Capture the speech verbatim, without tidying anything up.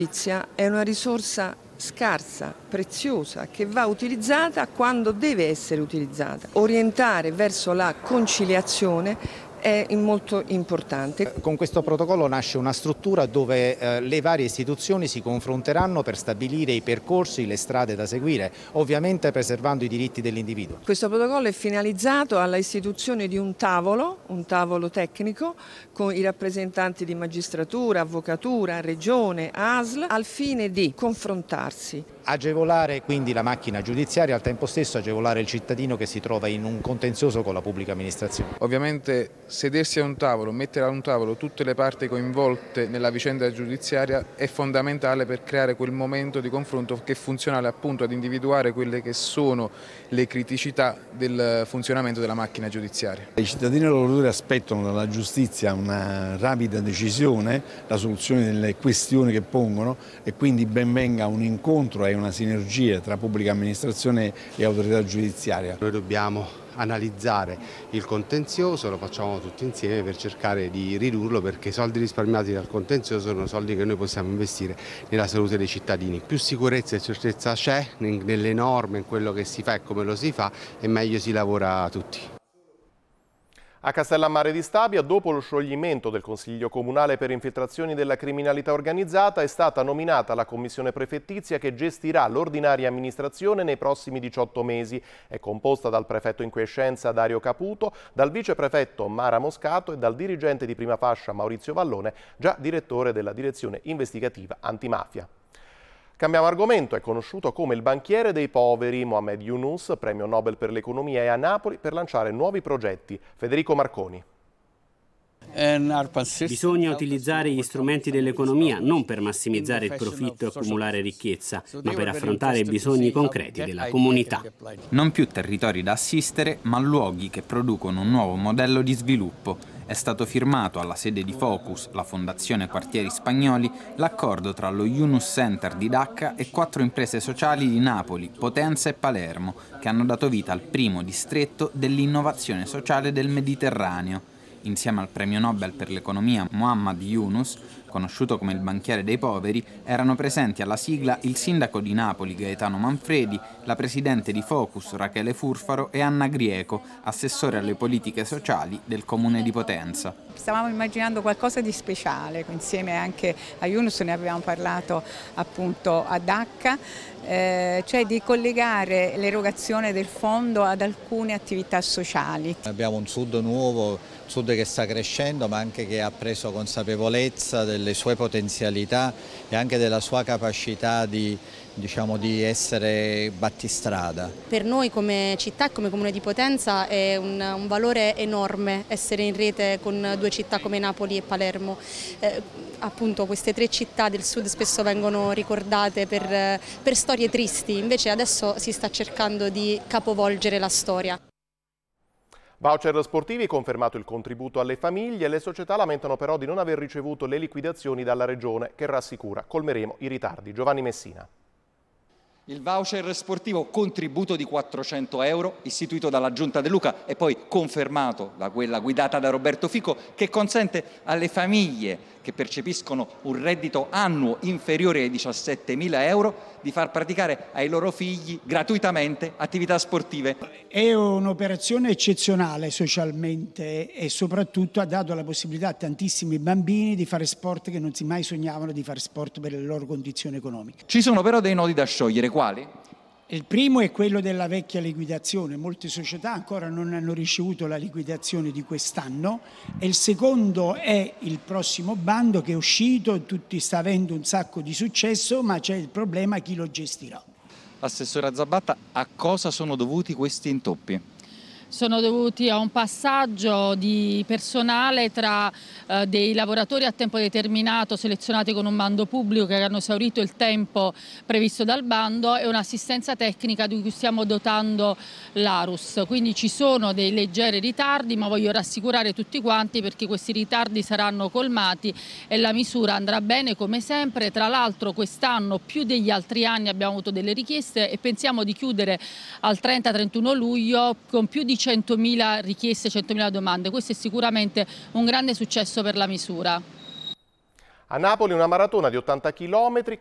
È una risorsa scarsa, preziosa, che va utilizzata quando deve essere utilizzata. Orientare verso la conciliazione è molto importante. Con questo protocollo nasce una struttura dove eh, le varie istituzioni si confronteranno per stabilire i percorsi, le strade da seguire, ovviamente preservando i diritti dell'individuo. Questo protocollo è finalizzato alla istituzione di un tavolo, un tavolo tecnico, con i rappresentanti di magistratura, avvocatura, regione, A S L, al fine di confrontarsi. Agevolare quindi la macchina giudiziaria, al tempo stesso agevolare il cittadino che si trova in un contenzioso con la pubblica amministrazione. Ovviamente sedersi a un tavolo, mettere a un tavolo tutte le parti coinvolte nella vicenda giudiziaria è fondamentale per creare quel momento di confronto che è funzionale appunto ad individuare quelle che sono le criticità del funzionamento della macchina giudiziaria. I cittadini e i lavoratori aspettano dalla giustizia una rapida decisione, la soluzione delle questioni che pongono, e quindi ben venga un incontro e una sinergia tra pubblica amministrazione e autorità giudiziaria. Noi dobbiamo analizzare il contenzioso, lo facciamo tutti insieme per cercare di ridurlo, perché i soldi risparmiati dal contenzioso sono soldi che noi possiamo investire nella salute dei cittadini. Più sicurezza e certezza c'è nelle norme, in quello che si fa e come lo si fa, e meglio si lavora tutti. A Castellammare di Stabia, dopo lo scioglimento del Consiglio Comunale per infiltrazioni della criminalità organizzata, è stata nominata la commissione prefettizia che gestirà l'ordinaria amministrazione nei prossimi diciotto mesi. È composta dal prefetto in quiescenza Dario Caputo, dal viceprefetto Mara Moscato e dal dirigente di prima fascia Maurizio Vallone, già direttore della direzione investigativa antimafia. Cambiamo argomento, è conosciuto come il banchiere dei poveri. Mohamed Yunus, premio Nobel per l'economia, è a Napoli per lanciare nuovi progetti. Federico Marconi. Bisogna utilizzare gli strumenti dell'economia non per massimizzare il profitto e accumulare ricchezza, ma per affrontare i bisogni concreti della comunità. Non più territori da assistere, ma luoghi che producono un nuovo modello di sviluppo. È stato firmato alla sede di Focus, la Fondazione Quartieri Spagnoli, l'accordo tra lo Yunus Center di Dacca e quattro imprese sociali di Napoli, Potenza e Palermo, che hanno dato vita al primo distretto dell'innovazione sociale del Mediterraneo. Insieme al premio Nobel per l'economia Mohamed Yunus, conosciuto come il banchiere dei poveri, erano presenti alla sigla il sindaco di Napoli Gaetano Manfredi, la presidente di Focus Rachele Furfaro e Anna Grieco, assessore alle politiche sociali del comune di Potenza. Stavamo immaginando qualcosa di speciale, insieme anche a Yunus ne avevamo parlato appunto a Dacca, eh, cioè di collegare l'erogazione del fondo ad alcune attività sociali. Abbiamo un sud nuovo, un sud che sta crescendo, ma anche che ha preso consapevolezza delle sue potenzialità e anche della sua capacità di, diciamo, di essere battistrada. Per noi come città e come comune di Potenza è un, un valore enorme essere in rete con due città come Napoli e Palermo. Eh, appunto queste tre città del sud spesso vengono ricordate per, per storie tristi, invece adesso si sta cercando di capovolgere la storia. Voucher sportivi, confermato il contributo alle famiglie, le società lamentano però di non aver ricevuto le liquidazioni dalla Regione, che rassicura. Colmeremo i ritardi. Giovanni Messina. Il voucher sportivo contributo di quattrocento euro istituito dalla Giunta De Luca e poi confermato da quella guidata da Roberto Fico, che consente alle famiglie che percepiscono un reddito annuo inferiore ai diciassettemila euro di far praticare ai loro figli gratuitamente attività sportive. È un'operazione eccezionale socialmente e soprattutto ha dato la possibilità a tantissimi bambini di fare sport che non si mai sognavano di fare sport per le loro condizioni economiche. Ci sono però dei nodi da sciogliere, quali? Il primo è quello della vecchia liquidazione, molte società ancora non hanno ricevuto la liquidazione di quest'anno, e il secondo è il prossimo bando che è uscito, tutti sta avendo un sacco di successo, ma c'è il problema chi lo gestirà. Assessora Zabatta, a cosa sono dovuti questi intoppi? Sono dovuti a un passaggio di personale tra eh, dei lavoratori a tempo determinato selezionati con un bando pubblico che hanno esaurito il tempo previsto dal bando e un'assistenza tecnica di cui stiamo dotando l'A R U S. Quindi ci sono dei leggeri ritardi, ma voglio rassicurare tutti quanti perché questi ritardi saranno colmati e la misura andrà bene come sempre. Tra l'altro quest'anno più degli altri anni abbiamo avuto delle richieste e pensiamo di chiudere al trenta trentuno luglio con più di centomila richieste, centomila domande. Questo è sicuramente un grande successo per la misura. A Napoli una maratona di ottanta chilometri